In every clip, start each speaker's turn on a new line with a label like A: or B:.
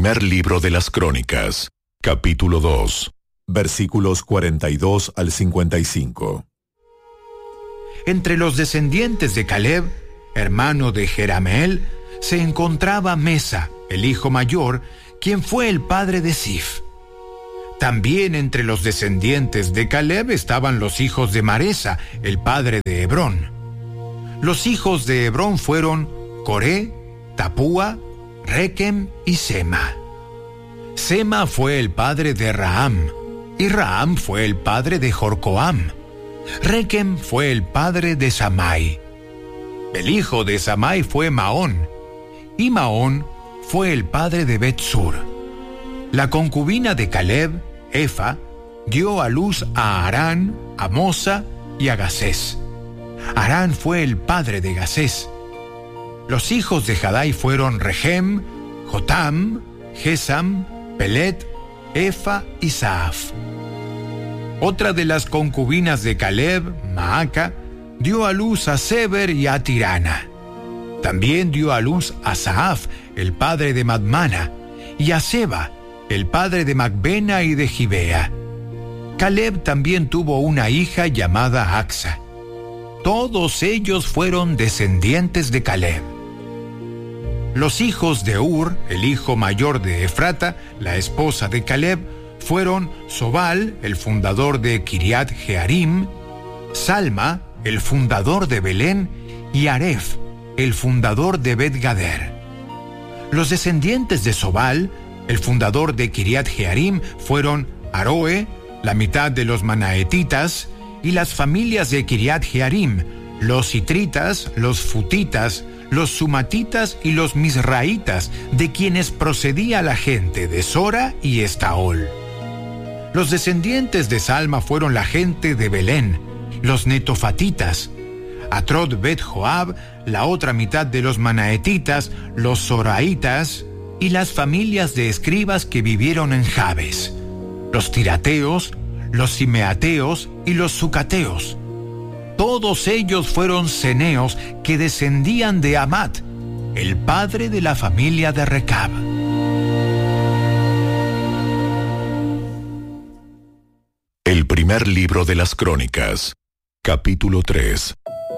A: Primer libro de las Crónicas, capítulo 2, versículos 42 al 55.
B: Entre los descendientes de Caleb, hermano de Jerameel, se encontraba Mesa, el hijo mayor, quien fue el padre de Sif. También entre los descendientes de Caleb estaban los hijos de Maresa, el padre de Hebrón. Los hijos de Hebrón fueron Coré, Tapúa, Requem y Sema. Sema fue el padre de Raham, y Raham fue el padre de Jorcoam. Requem fue el padre de Samai. El hijo de Samai fue Maón, y Maón fue el padre de Bet-sur. La concubina de Caleb, Efa, dio a luz a Harán, a Mosa y a Gasés. Harán fue el padre de Gasés. Los hijos de Jadai fueron Regem, Jotam, Gesam, Pelet, Efa y Saaf. Otra de las concubinas de Caleb, Maaca, dio a luz a Seber y a Tirana. También dio a luz a Saaf, el padre de Madmana, y a Seba, el padre de Macbena y de Gibea. Caleb también tuvo una hija llamada Axa. Todos ellos fueron descendientes de Caleb. Los hijos de Ur, el hijo mayor de Efrata, la esposa de Caleb, fueron Sobal, el fundador de Kiriat Jearim, Salma, el fundador de Belén, y Aref, el fundador de Bet-gader. Los descendientes de Sobal, el fundador de Kiriat Jearim, fueron Aroe, la mitad de los manaetitas, y las familias de Kiriat Jearim, los itritas, los futitas, los sumatitas y los misraitas, de quienes procedía la gente de Sora y Estaol. Los descendientes de Salma fueron la gente de Belén, los netofatitas, Atrot Bet Joab, la otra mitad de los manaetitas, los soraitas y las familias de escribas que vivieron en Jabes, los tirateos, los simeateos y los sucateos. Todos ellos fueron ceneos que descendían de Amat, el padre de la familia de Recab.
A: El primer libro de las Crónicas, capítulo 3.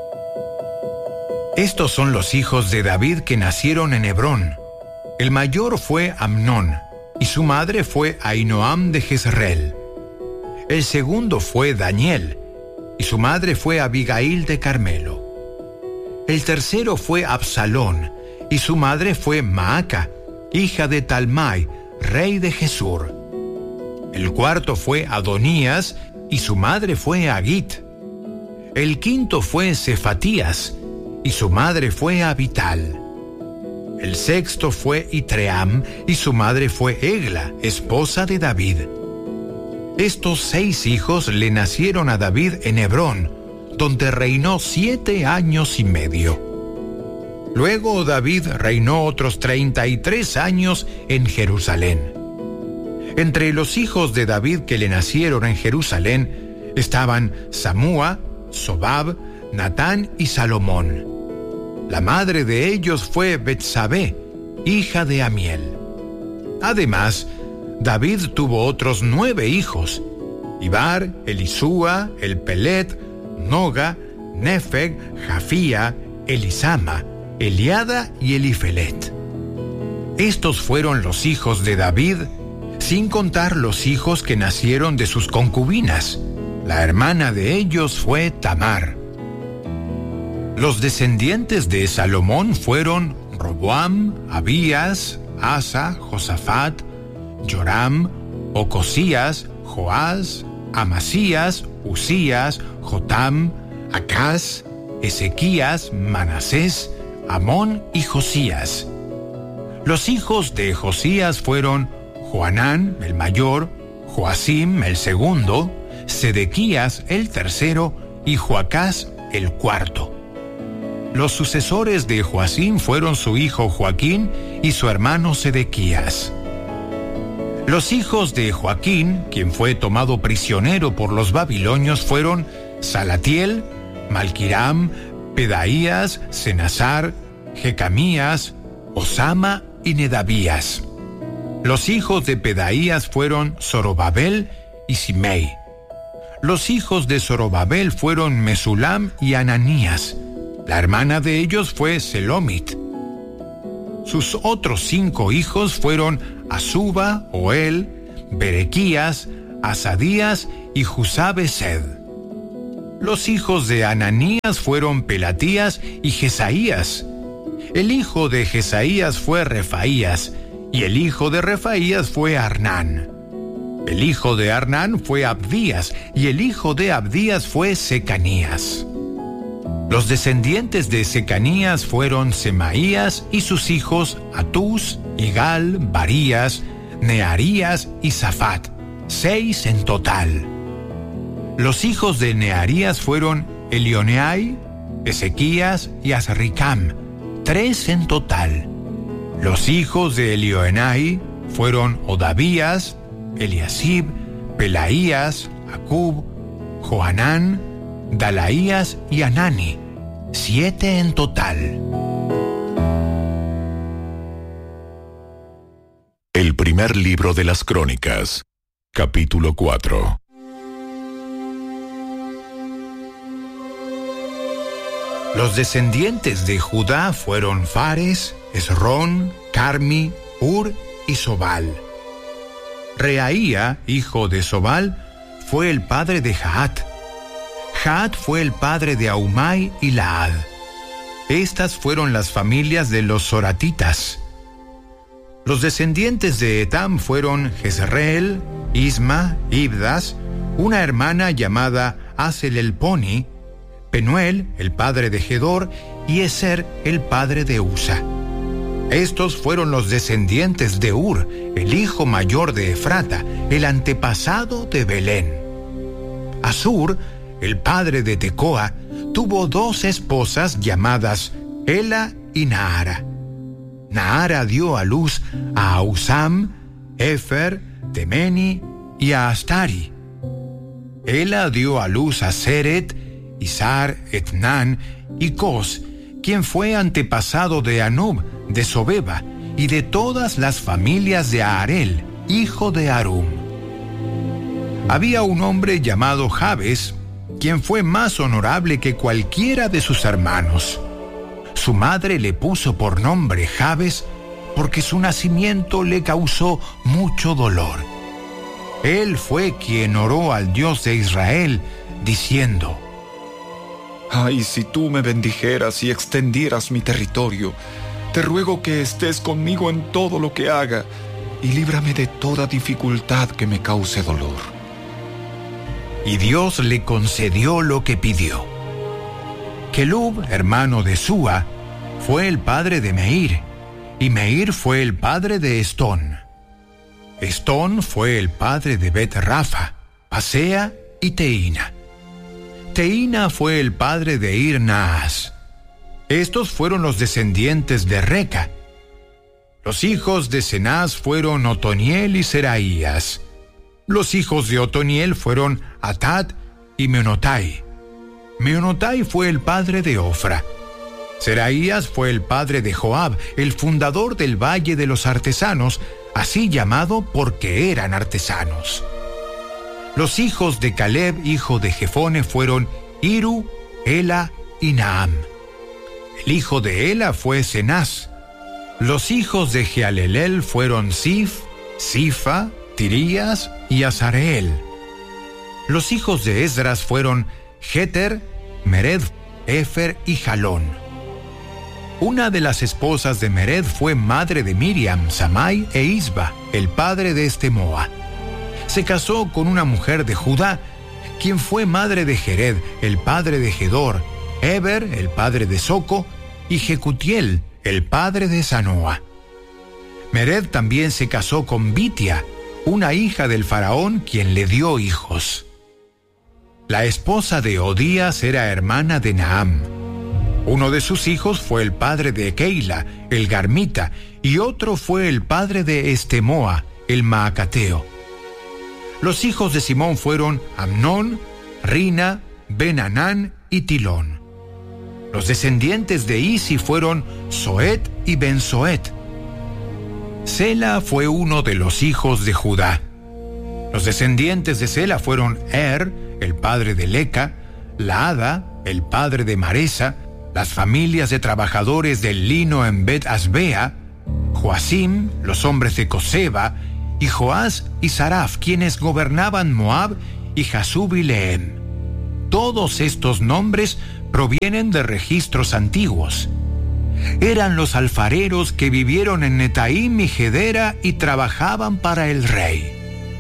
B: Estos son los hijos de David que nacieron en Hebrón. El mayor fue Amnón, y su madre fue Ahinoam de Jezreel. El segundo fue Daniel, y su madre fue Abigail de Carmelo. El tercero fue Absalón, y su madre fue Maaca, hija de Talmai, rey de Gesur. El cuarto fue Adonías, y su madre fue Agit. El quinto fue Cefatías, y su madre fue Abital. El sexto fue Itream, y su madre fue Egla, esposa de David. Estos 6 hijos le nacieron a David en Hebrón, donde reinó 7 años y medio. Luego David reinó otros 33 años en Jerusalén. Entre los hijos de David que le nacieron en Jerusalén estaban Samúa, Sobab, Natán y Salomón. La madre de ellos fue Betsabé, hija de Amiel. Además, David tuvo otros 9 hijos: Ibar, Elisúa, el Pelet, Noga, Nefeg, Jafía, Elisama, Eliada y Elifelet. Estos fueron los hijos de David, sin contar los hijos que nacieron de sus concubinas. La hermana de ellos fue Tamar. Los descendientes de Salomón fueron Roboam, Abías, Asa, Josafat, Joram, Ocosías, Joás, Amasías, Usías, Jotam, Acaz, Ezequías, Manasés, Amón y Josías. Los hijos de Josías fueron Joanán, el mayor, Joacim, el segundo, Sedequías, el tercero, y Joacás, el cuarto. Los sucesores de Joacim fueron su hijo Joaquín y su hermano Sedequías. Los hijos de Joaquín, quien fue tomado prisionero por los babilonios, fueron Salatiel, Malquiram, Pedaías, Senasar, Jecamías, Osama y Nedabías. Los hijos de Pedaías fueron Zorobabel y Simei. Los hijos de Zorobabel fueron Mesulam y Ananías. La hermana de ellos fue Selomit. Sus otros 5 hijos fueron Azuba, Oel, Berequías, Asadías y Jusabesed. Los hijos de Ananías fueron Pelatías y Jesaías. El hijo de Jesaías fue Refaías, y el hijo de Refaías fue Arnán. El hijo de Arnán fue Abdías, y el hijo de Abdías fue Secanías. Los descendientes de Secanías fueron Semaías y sus hijos Atús, Igal, Barías, Nearías y Safat, 6 en total. Los hijos de Nearías fueron Elioneai, Ezequías y Azricam, 3 en total. Los hijos de Elioenai fueron Odavías, Eliasib, Pelaías, Acub, Johanán, Dalaías y Anani, 7 en total.
A: El primer libro de las Crónicas, capítulo 4.
B: Los descendientes de Judá fueron Fares, Esrón, Carmi, Ur y Sobal. Reaía, hijo de Sobal, fue el padre de Jaat. Jaat fue el padre de Ahumai y Laad. Estas fueron las familias de los soratitas. Los descendientes de Etam fueron Jezreel, Isma, Ibdas, una hermana llamada Aselelponi, Penuel, el padre de Gedor, y Eser, el padre de Usa. Estos fueron los descendientes de Ur, el hijo mayor de Efrata, el antepasado de Belén. Asur, el padre de Tecoa, tuvo 2 esposas llamadas Ela y Naara. Naara dio a luz a Ausam, Efer, Temeni y a Astari. Ela dio a luz a Seret, Isar, Etnán y Cos, quien fue antepasado de Anub, de Sobeba y de todas las familias de Aarel, hijo de Arum. Había un hombre llamado Jabes, quien fue más honorable que cualquiera de sus hermanos. Su madre le puso por nombre Jabes porque su nacimiento le causó mucho dolor. Él fue quien oró al Dios de Israel, diciendo:
C: Ay, si tú me bendijeras y extendieras mi territorio, te ruego que estés conmigo en todo lo que haga y líbrame de toda dificultad que me cause dolor.
B: Y Dios le concedió lo que pidió. Kelub, hermano de Súa, fue el padre de Meir, y Meir fue el padre de Estón. Estón fue el padre de Bet-Rafa, Pasea y Teína. Teína fue el padre de Ir-Naas. Estos fueron los descendientes de Reca. Los hijos de Cenaz fueron Otoniel y Seraías. Los hijos de Otoniel fueron Atad y Meonotai. Meonotai fue el padre de Ofra. Seraías fue el padre de Joab, el fundador del Valle de los Artesanos, así llamado porque eran artesanos. Los hijos de Caleb, hijo de Jefone, fueron Iru, Ela y Naam. El hijo de Ela fue Cenaz. Los hijos de Jealelel fueron Sif, Sifa, Tirías y Azareel. Los hijos de Esdras fueron Jeter, Mered, Efer y Jalón. Una de las esposas de Mered fue madre de Miriam, Samai e Isba, el padre de Estemoa. Se casó con una mujer de Judá, quien fue madre de Jered, el padre de Gedor, Eber, el padre de Soco, y Jecutiel, el padre de Sanoa. Mered también se casó con Bitia, una hija del faraón, quien le dio hijos. La esposa de Odías era hermana de Naam. Uno de sus hijos fue el padre de Keila, el Garmita, y otro fue el padre de Estemoa, el Maacateo. Los hijos de Simón fueron Amnón, Rina, Ben-Anán y Tilón. Los descendientes de Isi fueron Soet y Ben-Soet. Sela fue uno de los hijos de Judá. Los descendientes de Sela fueron el padre de Leca, Laada, el padre de Maresa, las familias de trabajadores del lino en Bet Asbea, Joacim, los hombres de Coseba, y Joás y Saraf, quienes gobernaban Moab, y Jasub y Lehem. Todos estos nombres provienen de registros antiguos. Eran los alfareros que vivieron en Netaim y Gedera y trabajaban para el rey.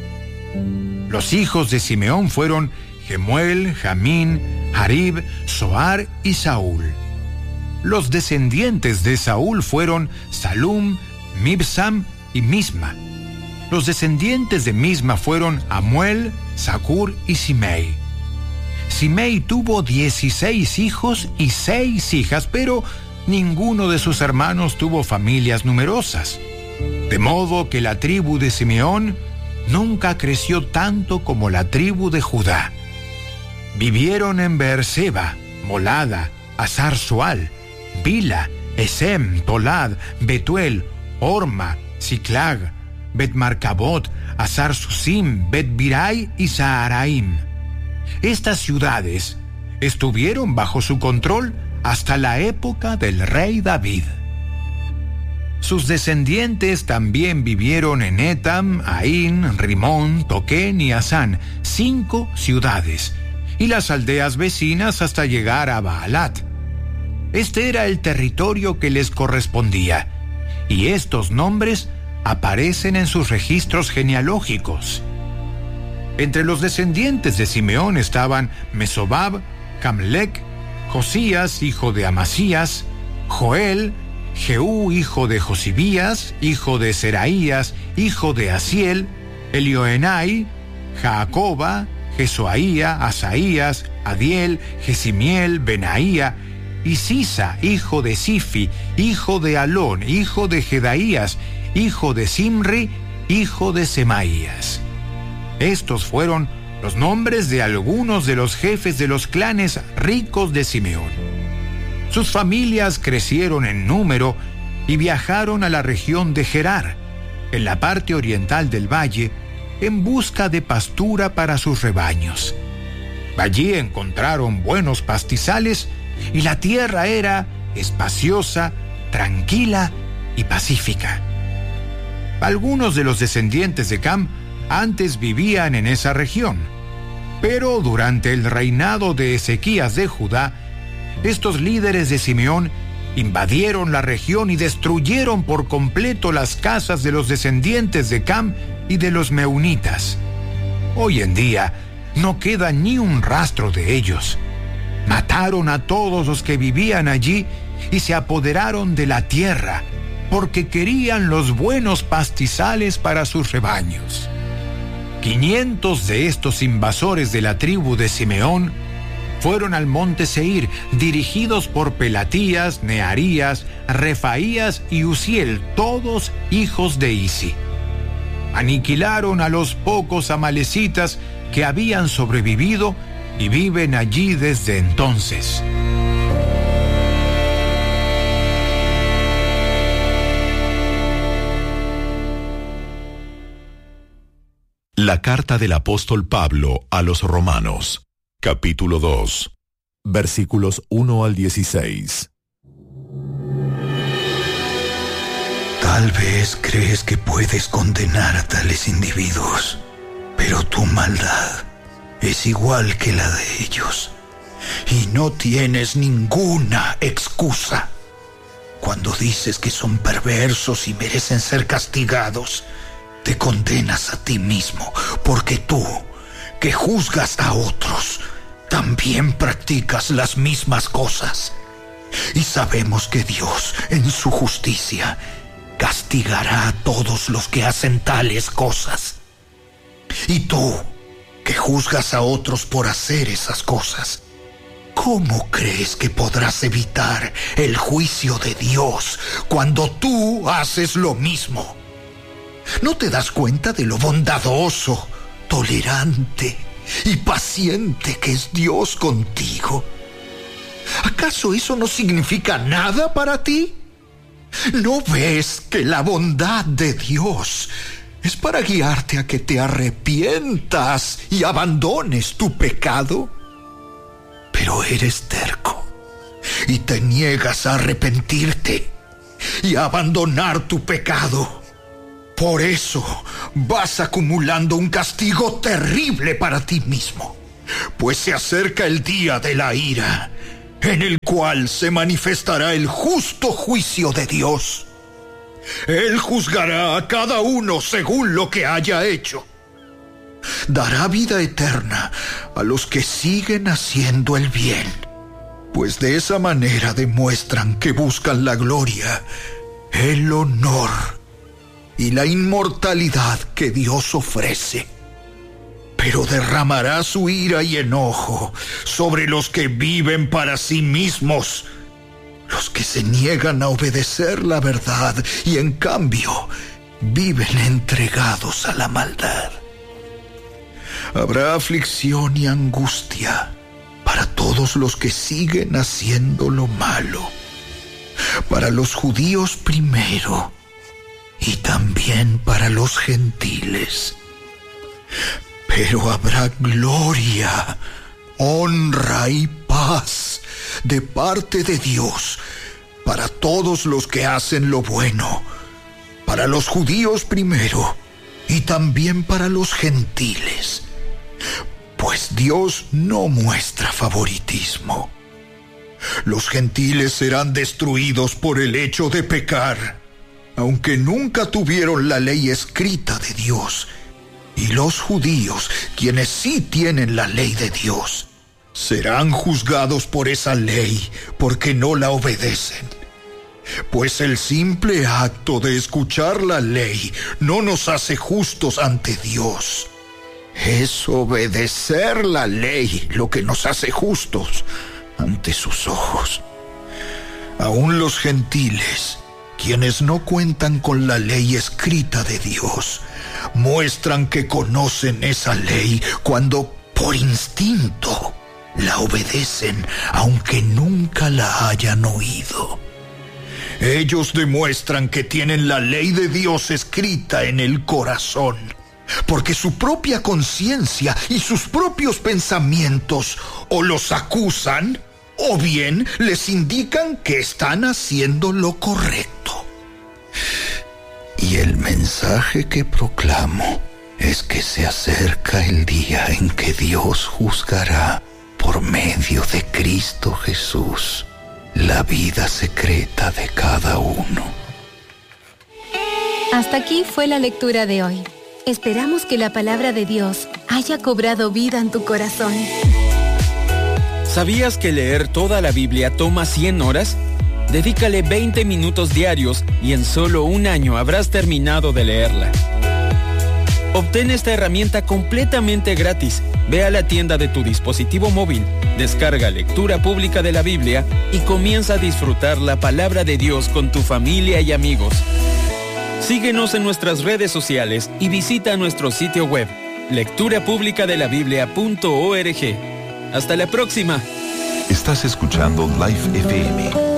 B: Los hijos de Simeón fueron Gemuel, Jamín, Harib, Soar y Saúl. Los descendientes de Saúl fueron Salum, Mibsam y Misma. Los descendientes de Misma fueron Amuel, Zacur y Simei. Simei tuvo 16 hijos y 6 hijas, pero ninguno de sus hermanos tuvo familias numerosas. De modo que la tribu de Simeón nunca creció tanto como la tribu de Judá. Vivieron en Beerseba, Molada, Hazar-Sual, Bila, Esem, Tolad, Betuel, Orma, Siclag, Bet-Marcabot, Hazar-Susim, Bet-Birai y Saharaim. Estas ciudades estuvieron bajo su control hasta la época del rey David. Sus descendientes también vivieron en Etam, Ain, Rimón, Toquén y Asán, 5 ciudades, y las aldeas vecinas hasta llegar a Baalat. Este era el territorio que les correspondía, y estos nombres aparecen en sus registros genealógicos. Entre los descendientes de Simeón estaban Mesobab, Camlec, Josías, hijo de Amasías, Joel, Jehú, hijo de Josibías, hijo de Seraías, hijo de Asiel, Elioenai, Jacoba, Jesuaía, Asaías, Adiel, Jesimiel, Benaía, y Sisa, hijo de Sifi, hijo de Alón, hijo de Jedaías, hijo de Simri, hijo de Semaías. Estos fueron los nombres de algunos de los jefes de los clanes ricos de Simeón. Sus familias crecieron en número y viajaron a la región de Gerar, en la parte oriental del valle, en busca de pastura para sus rebaños. Allí encontraron buenos pastizales y la tierra era espaciosa, tranquila y pacífica. Algunos de los descendientes de Cam antes vivían en esa región, pero durante el reinado de Ezequías de Judá, estos líderes de Simeón invadieron la región y destruyeron por completo las casas de los descendientes de Cam y de los meunitas. Hoy en día no queda ni un rastro de ellos. Mataron a todos los que vivían allí y se apoderaron de la tierra, porque querían los buenos pastizales para sus rebaños. 500 de estos invasores de la tribu de Simeón fueron al monte Seir, dirigidos por Pelatías, Nearías, Refaías y Uziel, todos hijos de Isi. Aniquilaron a los pocos amalecitas que habían sobrevivido y viven allí desde entonces.
A: La carta del apóstol Pablo a los Romanos, capítulo 2, versículos 1 al 16.
D: Tal vez crees que puedes condenar a tales individuos, pero tu maldad es igual que la de ellos, y no tienes ninguna excusa. Cuando dices que son perversos y merecen ser castigados, te condenas a ti mismo, porque tú, que juzgas a otros, también practicas las mismas cosas. Y sabemos que Dios, en su justicia, castigará a todos los que hacen tales cosas. Y tú, que juzgas a otros por hacer esas cosas, ¿cómo crees que podrás evitar el juicio de Dios cuando tú haces lo mismo? ¿No te das cuenta de lo bondadoso, tolerante y paciente que es Dios contigo? ¿Acaso eso no significa nada para ti? ¿No ves que la bondad de Dios es para guiarte a que te arrepientas y abandones tu pecado? Pero eres terco y te niegas a arrepentirte y a abandonar tu pecado. Por eso vas acumulando un castigo terrible para ti mismo, pues se acerca el día de la ira, en el cual se manifestará el justo juicio de Dios. Él juzgará a cada uno según lo que haya hecho. Dará vida eterna a los que siguen haciendo el bien, pues de esa manera demuestran que buscan la gloria, el honor y la inmortalidad que Dios ofrece. Pero derramará su ira y enojo sobre los que viven para sí mismos, los que se niegan a obedecer la verdad y en cambio viven entregados a la maldad. Habrá aflicción y angustia para todos los que siguen haciendo lo malo, para los judíos primero y también para los gentiles. Pero habrá gloria, honra y paz de parte de Dios para todos los que hacen lo bueno, para los judíos primero y también para los gentiles. Pues Dios no muestra favoritismo. Los gentiles serán destruidos por el hecho de pecar, aunque nunca tuvieron la ley escrita de Dios. Y los judíos, quienes sí tienen la ley de Dios, serán juzgados por esa ley porque no la obedecen. Pues el simple acto de escuchar la ley no nos hace justos ante Dios. Es obedecer la ley lo que nos hace justos ante sus ojos. Aún los gentiles, quienes no cuentan con la ley escrita de Dios, muestran que conocen esa ley cuando por instinto la obedecen, aunque nunca la hayan oído. Ellos demuestran que tienen la ley de Dios escrita en el corazón, porque su propia conciencia y sus propios pensamientos o los acusan o bien les indican que están haciendo lo correcto. Y el mensaje que proclamo es que se acerca el día en que Dios juzgará por medio de Cristo Jesús la vida secreta de cada uno.
E: Hasta aquí fue la lectura de hoy. Esperamos que la palabra de Dios haya cobrado vida en tu corazón.
F: ¿Sabías que leer toda la Biblia toma 100 horas? Dedícale 20 minutos diarios y en solo un año habrás terminado de leerla. Obtén esta herramienta completamente gratis. Ve a la tienda de tu dispositivo móvil, descarga Lectura Pública de la Biblia y comienza a disfrutar la palabra de Dios con tu familia y amigos. Síguenos en nuestras redes sociales y visita nuestro sitio web, lecturapublicadelabiblia.org. Hasta la próxima.
A: Estás escuchando Life FM.